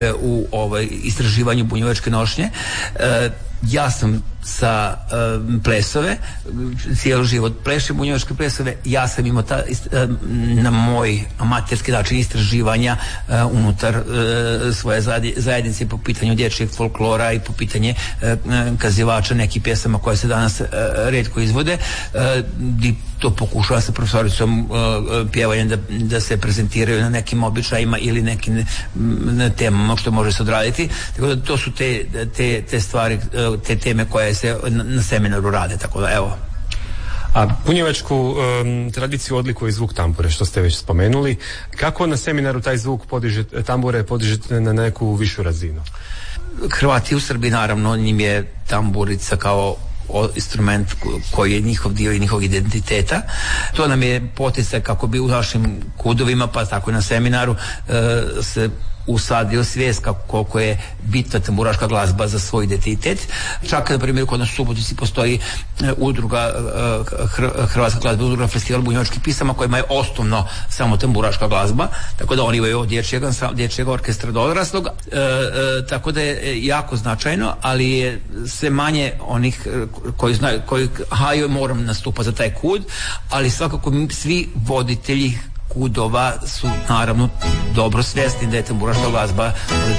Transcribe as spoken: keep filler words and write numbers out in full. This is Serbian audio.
u ovaj, istraživanju bunjevačke nošnje. E, ja sam sa e, plesove, cijeli život plešem bunjevačke plesove, ja sam imao ta, e, na moj amaterski način istraživanja e, unutar e, svoje zajednice po pitanju dječjeg folklora i po pitanje e, kazivača nekih pjesama koje se danas e, retko izvode, e, i to pokušava sa profesoricom uh, pjevanja da, da se prezentiraju na nekim običajima ili nekim na temama što može se odraditi. Tako da to su te, te, te stvari, te teme koje se na, na seminaru rade. Tako da evo. A bunjevačku um, tradiciju odlikuje zvuk tambure, što ste već spomenuli. Kako na seminaru taj zvuk podiže, tambure podižete na neku višu razinu? Hrvati u Srbiji, naravno, njim je tamburica kao instrument koji je njihov dio i njihov identiteta. To nam je poticaj kako bi u našim kudovima, pa tako i na seminaru e, se usadio svijest koliko je bitna tamburaška glazba za svoj identitet. Čak, na primjer, kod nas u Subotici postoji udruga Hrvatska glazba, udruga Festival bunjevačkih pisama kojima je osnovno samo tamburaška glazba, tako da oni imaju od dječjeg, dječjeg orkestra do odraslog, e, e, tako da je jako značajno, ali je sve manje onih koji znaju, koji haju moram nastupa za taj kud, ali svakako svi voditelji kudova su naravno dobro svjesni da je tamburaška glazba